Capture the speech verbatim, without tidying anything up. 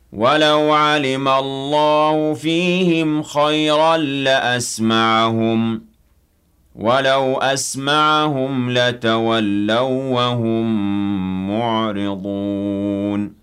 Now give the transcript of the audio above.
وَلَوْ عَلِمَ اللَّهُ فِيهِمْ خَيْرًا لَّأَسْمَعَهُمْ ۖ وَلَوْ أَسْمَعَهُمْ لَتَوَلَّوا وَّهُم مُّعْرِضُونَ